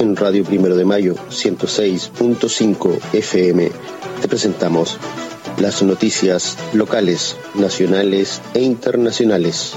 en Radio Primero de Mayo 106.5 FM te presentamos las noticias locales, nacionales e internacionales.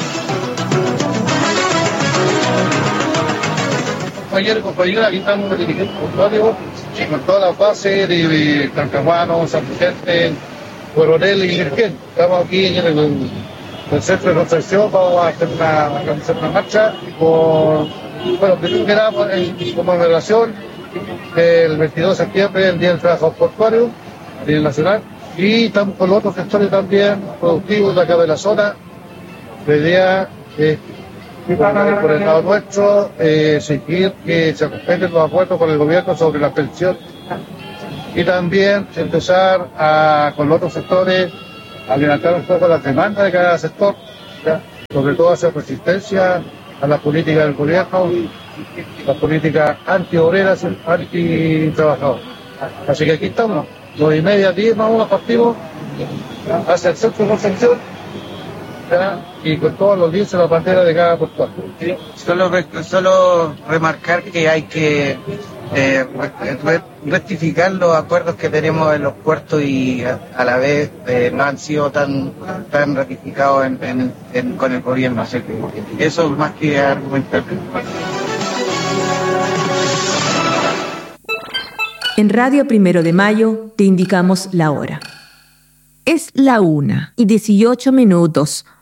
Ayer, compañeros, aquí estamos en el portuario con todas las bases de Talcahuano, San Vicente, Coronel y Virgen. Estamos aquí en el centro de construcción, vamos a hacer una marcha primero que nada en conmemoración del 22 de septiembre, el Día del Trabajador Portuario a nivel nacional, y estamos con los otros sectores también productivos de acá de la zona. La idea es, por el lado nuestro, exigir que se respeten los acuerdos con el gobierno sobre la pensión y también empezar con los otros sectores a levantar un poco las demandas de cada sector, ¿ya? Sobre todo hacer resistencia a la política del gobierno, las políticas anti-obreras, anti-trabajadores. Así que aquí estamos, 9:30, 10 más o menos partimos hacia el centro de concepción, ¿ya? Y con todos los linces de la bandera de cada portuario. Solo remarcar que hay que rectificar los acuerdos que tenemos en los puertos y a la vez no han sido tan ratificados con el gobierno. Así que eso es más que argumentar. En Radio Primero de Mayo te indicamos la hora. Es la 1:18.